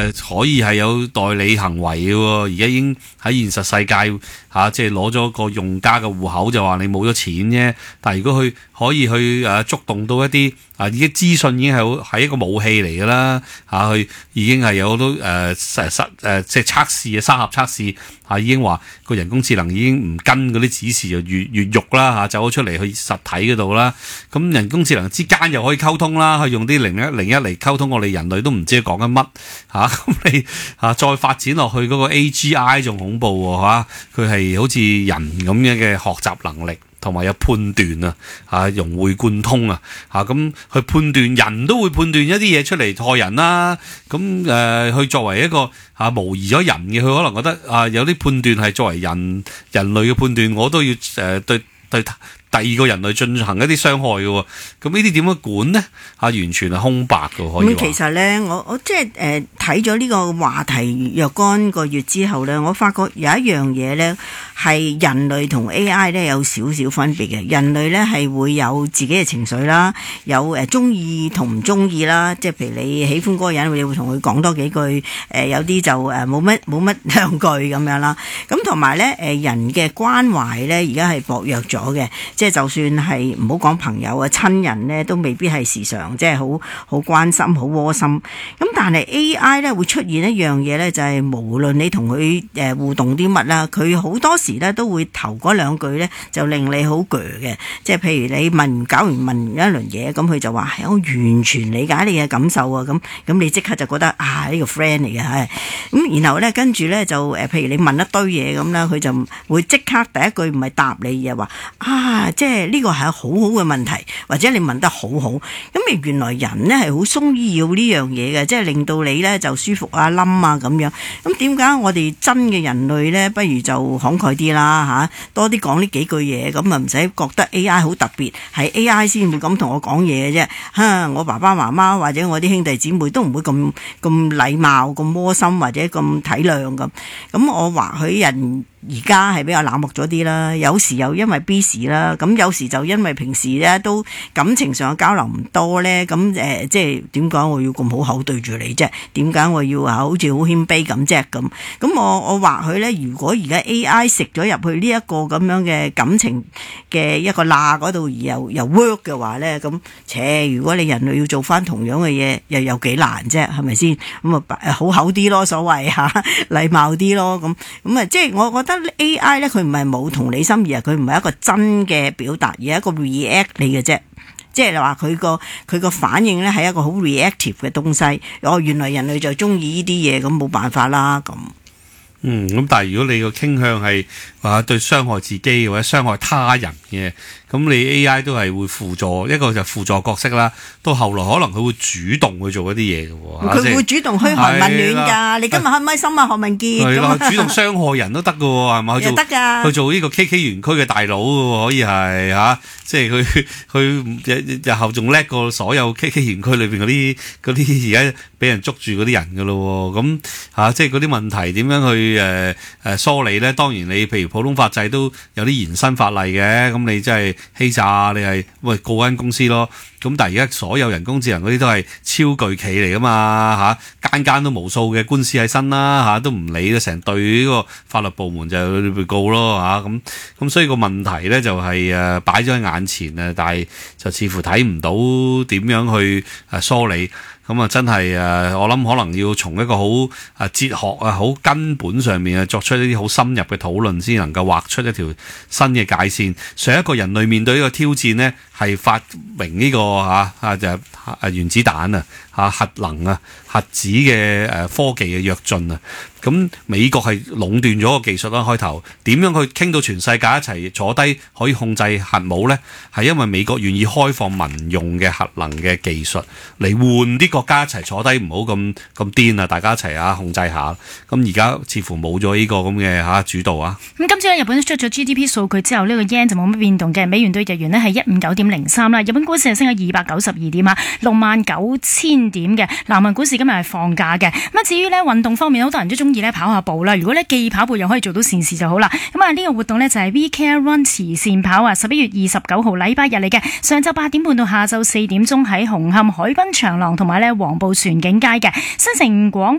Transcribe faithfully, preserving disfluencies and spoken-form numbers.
呃、可以係有代理行為嘅喎，而家已經喺現實世界嚇，即係攞咗個用家嘅戶口就話你冇咗錢啫。但係如果佢可以去誒、啊、觸動到一啲啊，已經資訊已經係係一個武器嚟㗎啦嚇，佢、啊、已經係有好多誒實實誒即係測試嘅沙盒測試嚇、啊，已經話個人工智能已經唔跟嗰啲指示就越越獄啦嚇，走咗出嚟去實體嗰度啦。咁人工智能之間又可以溝通啦，去用啲零一零一嚟溝通，我哋人類都唔知佢講緊乜嚇。咁、啊、你嚇、啊、再發展落去嗰個 A G I 仲恐怖喎嚇，佢、啊、係好似人咁樣嘅學習能力。同埋有判斷啊，嚇融會貫通啊，嚇咁去判斷人都會判斷一啲嘢出嚟害人啦。咁誒，佢、呃、作為一個嚇、啊、模擬咗人嘅，佢可能覺得啊有啲判斷係作為人人類嘅判斷，我都要誒、呃、對對第二個人類進行一啲傷害嘅喎。咁呢啲點樣管呢？嚇、啊、完全係空白嘅可以話。 咁其實咧，我我即係誒睇咗呢個話題若干個月之後咧，我發覺有一樣嘢咧係人類同 A I 咧有少少分別嘅。人類咧係會有自己嘅情緒啦，有誒中意同唔中意啦。即係譬如你喜歡嗰個人，你會同佢講多幾句。誒、呃、有啲就誒冇乜冇乜兩句咁樣啦。咁同埋咧誒人嘅關懷咧，而家係薄弱咗嘅。即係就算係唔好講朋友啊、親人咧，都未必係時常即係好好關心、好窩心。咁但係 A I 咧會出現一樣嘢咧，就係、是、無論你同佢誒互動啲乜啦，佢好多時咧都會頭嗰兩句咧就令你好鋸嘅。即係譬如你問搞完問一輪嘢，咁佢就話係我完全理解你嘅感受啊。咁咁你即刻就覺得啊呢、這個 friend 嚟嘅係。咁然後咧跟住咧就誒譬如你問一堆嘢咁啦，佢就會即刻第一句唔係答你，而係話啊即係呢個係好好嘅問題，或者你問得好好。咁而原來人咧係好中意要呢樣嘢嘅，即係令到你咧就舒服啊冧啊咁樣。咁點解我哋真嘅人類咧，不如就慷慨啲啦嚇，多啲講呢幾句嘢，咁啊唔使覺得 A I 好特別，係 A I 先會咁同我講嘢嘅啫。嚇，我爸爸媽媽或者我啲兄弟姊妹都唔會咁咁禮貌、咁窩心或者咁體諒咁。咁我或許人而家係比較冷漠咗啲啦，有時又因為 busy 啦，咁有時就因為平時咧都感情上嘅交流唔多咧，咁誒、呃、即係點解我要咁好口對住你啫？點解我要啊好似好謙卑咁啫？咁咁我我或許咧，如果而家 A I 食咗入去呢一個咁樣嘅感情嘅一個罅嗰度，而又又 work 嘅話咧，咁且如果你人類要做翻同樣嘅嘢，又有幾難啫？係咪先？咁啊好口啲咯，所謂嚇禮貌啲咯，咁咁啊即係我覺得。A I 咧，佢唔係冇同理心，而係佢唔係一個真嘅表達，而係一個 react 嚟嘅啫。即係話佢個佢個反應咧係一個好 reactive 嘅東西。哦，原來人類就中意呢啲嘢，咁冇辦法啦。咁嗯，咁但係如果你個傾向係話對傷害自己或者傷害他人嘅，咁你 A I 都係會輔助，一個就輔助角色啦。到後來可能佢會主動去做一啲嘢嘅喎， 佢會主動噓寒問暖㗎。你今日開唔開心啊？何文傑係啦，主動傷害人都得嘅喎，係咪？去做得㗎，去做呢個 K K 園區嘅大佬嘅喎，可以係嚇，即係佢佢日後仲叻過所有 K K 園區裏邊嗰啲嗰啲而家俾人捉住嗰啲人嘅咯喎，咁嚇即係嗰啲問題點樣去誒誒梳理咧？當然你譬如普通法制都有啲延伸法例嘅，咁你真係欺詐，你係喂告間公司咯。咁但係而家所有人工智能嗰啲都係超巨企嚟噶嘛嚇，間間都無數嘅官司喺身啦嚇，都唔理啦，成隊呢個法律部門就去被告咯嚇，咁咁所以個問題咧就係誒擺咗喺眼前啊，但係就似乎睇唔到點樣去誒梳理。咁啊，真係誒，我諗可能要從一個好啊哲學啊、好根本上面啊，作出一啲好深入嘅討論，先能夠畫出一條新嘅界線。上一個人類面對呢個挑戰呢，係發明呢、這個嚇啊就啊原子彈啊嚇核能啊核子嘅誒科技嘅躍進啊。咁美國係壟斷咗個技術啦，開頭點樣去傾到全世界一齊坐低可以控制核武呢？係因為美國願意開放民用嘅核能嘅技術嚟換啲國家一齊坐低，唔好咁咁癲啊！大家一齊啊控制下。咁而家似乎冇咗呢個咁嘅嚇主導啊。咁今次咧日本出咗 G D P 數據之後，呢、這個 yen 就冇乜變動嘅，美元對日元呢係一五九點零三啦。日本股市係升咗二百九十二點啊，六萬九千點嘅。南韓股市今日係放假嘅。咁啊至於呢運動方面，好多人都中意咧跑下步啦。如果咧既跑步又可以做到善事就好啦。咁啊呢個活動呢就係 We Care Run 慈善跑啊，十一月二十九號禮拜日嚟嘅，上晝八點半到下晝四點鐘喺紅磡海濱長廊同埋咧黃埔船景街嘅新城廣